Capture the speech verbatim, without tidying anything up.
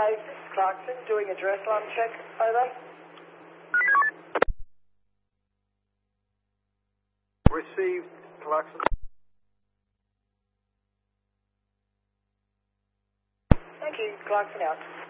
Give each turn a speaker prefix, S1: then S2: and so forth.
S1: five, this is Clarkson, doing a dress alarm check. Over.
S2: Received, Clarkson.
S1: Thank you, Clarkson out.